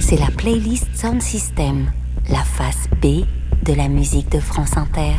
C'est la playlist Sound System, la face B de la musique de France Inter.